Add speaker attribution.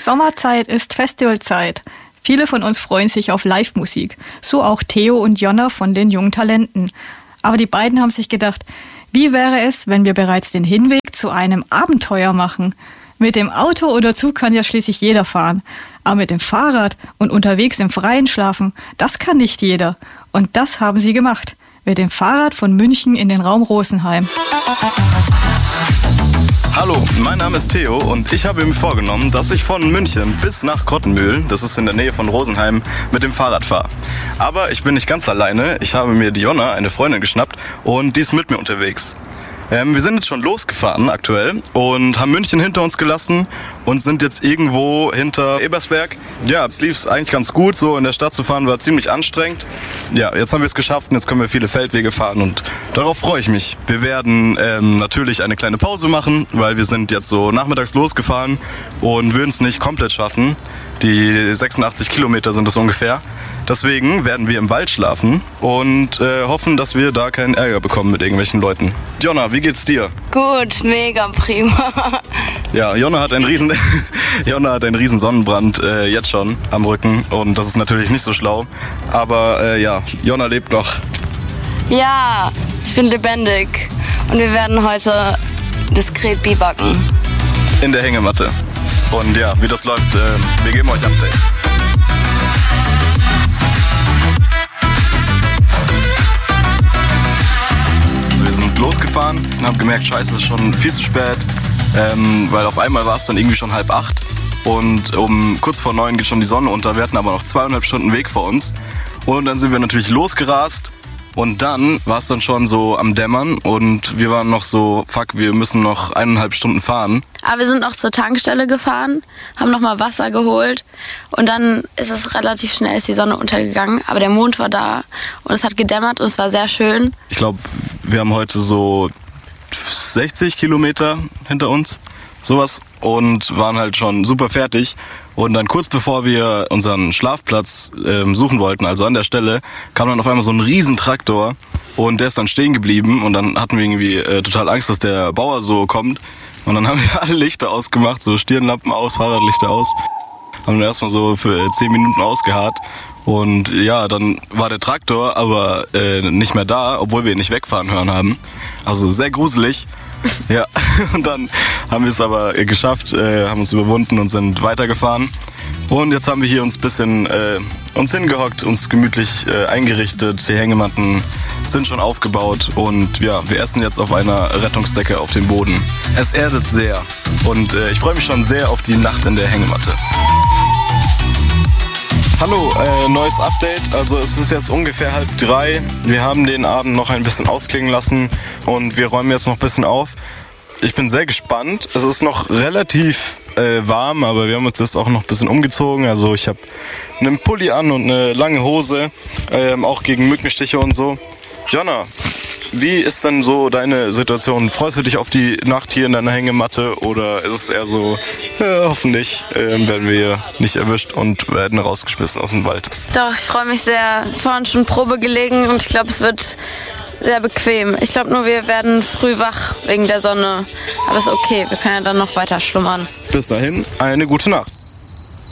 Speaker 1: Sommerzeit ist Festivalzeit. Viele von uns freuen sich auf Live-Musik. So auch Theo und Jonna von den Jungen Talenten. Aber die beiden haben sich gedacht, wie wäre es, wenn wir bereits den Hinweg zu einem Abenteuer machen? Mit dem Auto oder Zug kann ja schließlich jeder fahren. Aber mit dem Fahrrad und unterwegs im Freien schlafen, das kann nicht jeder. Und das haben sie gemacht. Mit dem Fahrrad von München in den Raum Rosenheim.
Speaker 2: Hallo, mein Name ist Theo und ich habe mir vorgenommen, dass ich von München bis nach Kottenmühl, das ist in der Nähe von Rosenheim, mit dem Fahrrad fahre. Aber ich bin nicht ganz alleine, ich habe mir die Jonna, eine Freundin, geschnappt und die ist mit mir unterwegs. Wir sind jetzt schon losgefahren aktuell und haben München hinter uns gelassen und sind jetzt irgendwo hinter Ebersberg. Ja, jetzt lief es eigentlich ganz gut, so in der Stadt zu fahren war ziemlich anstrengend. Ja, jetzt haben wir es geschafft und jetzt können wir viele Feldwege fahren und darauf freue ich mich. Wir werden natürlich eine kleine Pause machen, weil wir sind jetzt so nachmittags losgefahren und würden es nicht komplett schaffen. Die 86 Kilometer sind es ungefähr. Deswegen werden wir im Wald schlafen und hoffen, dass wir da keinen Ärger bekommen mit irgendwelchen Leuten. Jonna, wie geht's dir?
Speaker 3: Gut, mega prima.
Speaker 2: Ja, Jonna hat einen riesen Sonnenbrand jetzt schon am Rücken und das ist natürlich nicht so schlau. Aber ja, Jonna lebt noch.
Speaker 3: Ja, ich bin lebendig und wir werden heute diskret biwaken.
Speaker 2: In der Hängematte. Und ja, wie das läuft, wir geben euch Updates. Losgefahren und haben gemerkt, scheiße, es ist schon viel zu spät, weil auf einmal war es dann irgendwie schon 7:30 und um kurz vor 9 geht schon die Sonne unter. Wir hatten aber noch 2,5 Stunden Weg vor uns und dann sind wir natürlich losgerast und dann war es dann schon so am Dämmern und wir waren noch so, fuck, wir müssen noch 1,5 Stunden fahren.
Speaker 3: Aber wir sind auch zur Tankstelle gefahren, haben nochmal Wasser geholt und dann ist es relativ schnell, ist die Sonne untergegangen, aber der Mond war da und es hat gedämmert und es war sehr schön.
Speaker 2: Ich glaube, wir haben heute so 60 Kilometer hinter uns, sowas, und waren halt schon super fertig. Und dann kurz bevor wir unseren Schlafplatz suchen wollten, also an der Stelle, kam dann auf einmal so ein Riesentraktor und der ist dann stehen geblieben und dann hatten wir irgendwie total Angst, dass der Bauer so kommt. Und dann haben wir alle Lichter ausgemacht, so Stirnlampen aus, Fahrradlichter aus. Haben wir erstmal so für 10 Minuten ausgeharrt. Und ja, dann war der Traktor aber nicht mehr da, obwohl wir ihn nicht wegfahren hören haben. Also sehr gruselig. Ja, und dann haben wir es aber geschafft, haben uns überwunden und sind weitergefahren. Und jetzt haben wir hier uns ein bisschen uns hingehockt, uns gemütlich eingerichtet. Die Hängematten sind schon aufgebaut und ja, wir essen jetzt auf einer Rettungsdecke auf dem Boden. Es erdet sehr und ich freue mich schon sehr auf die Nacht in der Hängematte. Hallo, neues Update. Also es ist jetzt ungefähr 2:30. Wir haben den Abend noch ein bisschen ausklingen lassen und wir räumen jetzt noch ein bisschen auf. Ich bin sehr gespannt. Es ist noch relativ warm, aber wir haben uns jetzt auch noch ein bisschen umgezogen. Also ich habe einen Pulli an und eine lange Hose, auch gegen Mückenstiche und so. Jonna, wie ist denn so deine Situation? Freust du dich auf die Nacht hier in deiner Hängematte oder ist es eher so, hoffentlich werden wir nicht erwischt und werden rausgeschmissen aus dem Wald?
Speaker 3: Doch, ich freue mich sehr. Vorhin schon Probe gelegen und ich glaube, es wird sehr bequem. Ich glaube nur, wir werden früh wach wegen der Sonne. Aber ist okay, wir können ja dann noch weiter schlummern.
Speaker 2: Bis dahin, eine gute Nacht.